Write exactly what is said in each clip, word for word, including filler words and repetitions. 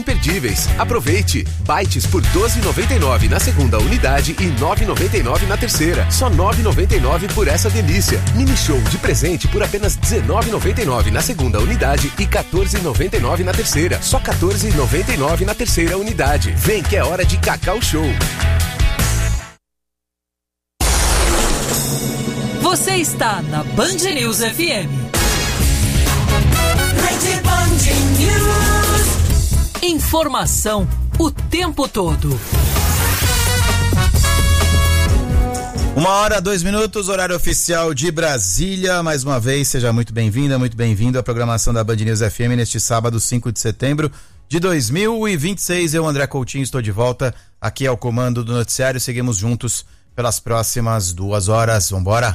Imperdíveis. Aproveite. Bytes por doze reais e noventa e nove centavos na segunda unidade e nove reais e noventa e nove centavos na terceira. Só nove reais e noventa e nove centavos por essa delícia. Mini show de presente por apenas dezenove reais e noventa e nove centavos na segunda unidade e quatorze reais e noventa e nove centavos na terceira. Só quatorze reais e noventa e nove centavos na terceira unidade. Vem que é hora de Cacau Show. Você está na Band News F M. Rede Band News. Informação o tempo todo. Uma hora, dois minutos, horário oficial de Brasília. Mais uma vez, seja muito bem-vinda, muito bem-vindo à programação da Band News F M neste sábado, cinco de setembro de dois mil e vinte e seis. Eu, André Coutinho, estou de volta aqui ao comando do noticiário. Seguimos juntos pelas próximas duas horas. Vambora!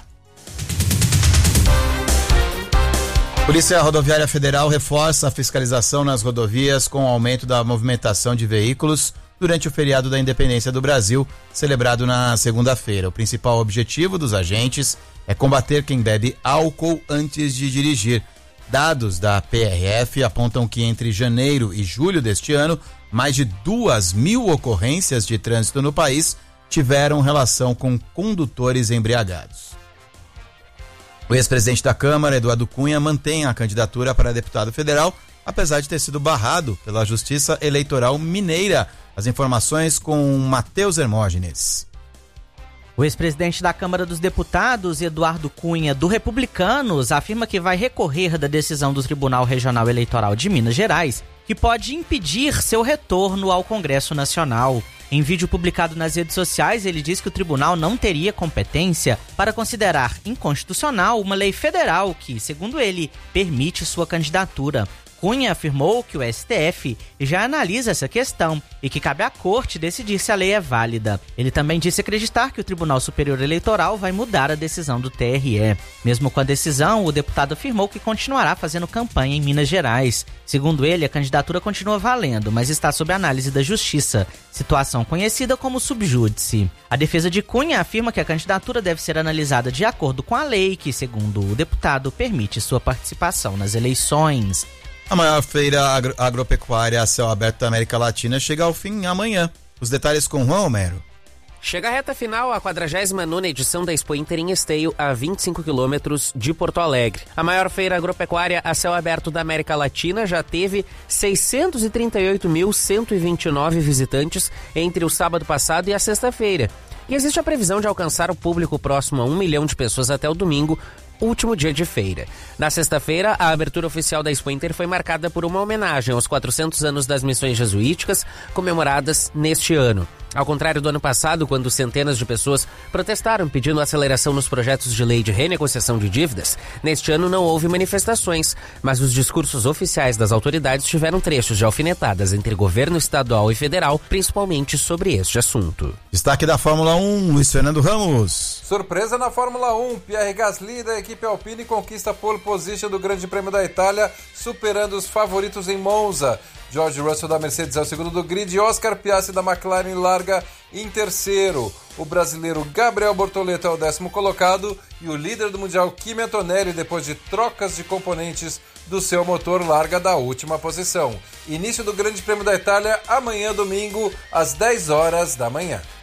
Polícia Rodoviária Federal reforça a fiscalização nas rodovias com o aumento da movimentação de veículos durante o feriado da Independência do Brasil, celebrado na segunda-feira. O principal objetivo dos agentes é combater quem bebe álcool antes de dirigir. Dados da P R F apontam que entre janeiro e julho deste ano, mais de duas mil ocorrências de trânsito no país tiveram relação com condutores embriagados. O ex-presidente da Câmara, Eduardo Cunha, mantém a candidatura para deputado federal, apesar de ter sido barrado pela Justiça Eleitoral Mineira. As informações com Matheus Hermógenes. O ex-presidente da Câmara dos Deputados, Eduardo Cunha, do Republicanos, afirma que vai recorrer da decisão do Tribunal Regional Eleitoral de Minas Gerais, que pode impedir seu retorno ao Congresso Nacional. Em vídeo publicado nas redes sociais, ele diz que o tribunal não teria competência para considerar inconstitucional uma lei federal que, segundo ele, permite sua candidatura. Cunha afirmou que o S T F já analisa essa questão e que cabe à corte decidir se a lei é válida. Ele também disse acreditar que o Tribunal Superior Eleitoral vai mudar a decisão do T R E. Mesmo com a decisão, o deputado afirmou que continuará fazendo campanha em Minas Gerais. Segundo ele, a candidatura continua valendo, mas está sob análise da Justiça, situação conhecida como subjúdice. A defesa de Cunha afirma que a candidatura deve ser analisada de acordo com a lei que, segundo o deputado, permite sua participação nas eleições. A maior feira agro- agropecuária a céu aberto da América Latina chega ao fim amanhã. Os detalhes com Juan Homero. Chega a reta final a quadragésima nona edição da Expo Inter em Esteio, a vinte e cinco quilômetros de Porto Alegre. A maior feira agropecuária a céu aberto da América Latina já teve seiscentos e trinta e oito mil cento e vinte e nove visitantes entre o sábado passado e a sexta-feira. E existe a previsão de alcançar o público próximo a um milhão de pessoas até o domingo, último dia de feira. Na sexta-feira, a abertura oficial da Expo Inter foi marcada por uma homenagem aos quatrocentos anos das missões jesuíticas comemoradas neste ano. Ao contrário do ano passado, quando centenas de pessoas protestaram pedindo aceleração nos projetos de lei de renegociação de dívidas, neste ano não houve manifestações, mas os discursos oficiais das autoridades tiveram trechos de alfinetadas entre governo estadual e federal, principalmente sobre este assunto. Destaque da Fórmula um, Luiz Fernando Ramos. Surpresa na Fórmula um, Pierre Gasly da equipe Alpine conquista a pole position do Grande Prêmio da Itália, superando os favoritos em Monza. George Russell da Mercedes é o segundo do grid e Oscar Piastri da McLaren larga em terceiro. O brasileiro Gabriel Bortoleto é o décimo colocado e o líder do Mundial Kimi Antonelli, depois de trocas de componentes do seu motor, larga da última posição. Início do Grande Prêmio da Itália amanhã, domingo, às dez horas da manhã.